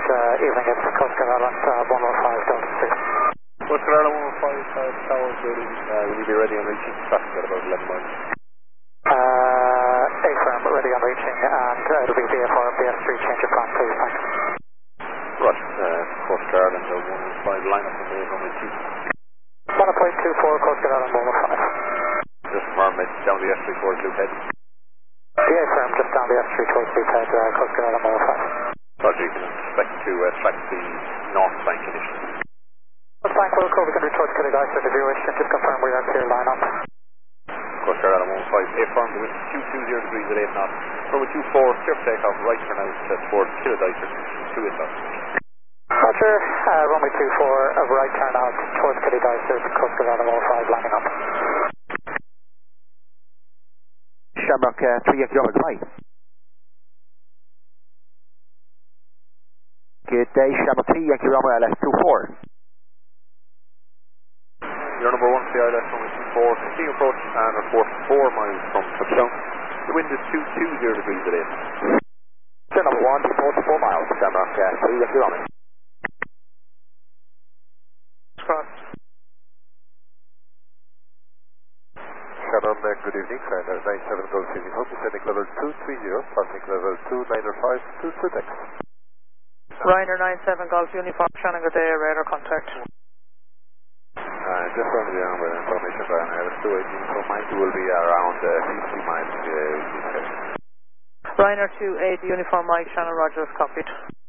evening, it's Coast Guard Island 115 Delta 6. Coast Guard Island 115 Towers, will you be ready on reaching traffic at about 11 miles? A-firm, ready on reaching, and it'll be VFR, BS3, change of plan, please, thanks. Right, Coast Guard Island 115, line up on the runway 2. 1.24, Coast Guard Island 115. Just confirm it's down the S3 towards Loophead. The A-firm, just down the S3 towards Loophead, Coast Guard Island 115. Roger, you can expect to track the North Bank initially. North Bank, Wilco, we can reach towards Killy Dyson if you wish, and just confirm we are clear line up. Coast Guard Island 115, A-firm, the wind 220 degrees at 8 knots. Runway 24, clear for takeoff, right turn out towards Killy Dyson, 2 inbound. Roger, runway 24, right turn out towards Killy Dyson, Coast Guard Island 115, lining up. Shamrock 3 Yankee Romeo, goodbye. Good day, Shamrock 3 Yankee Romeo, LS24. Your number 1 CILS runway 24, continue approach and report 4 miles from touchdown. The wind is 220 degrees at 8. Number 1, report 4 miles, Shamrock 3 Yankee Romeo. Cross. Shannon, good evening, Flight 97 Golf City Hope, descending level 230, passing level 2905 to Sudex. Ryanair 97 Golf Uniform, Shannon, good day, radar contact. Just on the information, Ryanair 218, so mind you will be around 50 miles east. Ryanair 28 Uniform Mike, Shannon, Rogers, copied.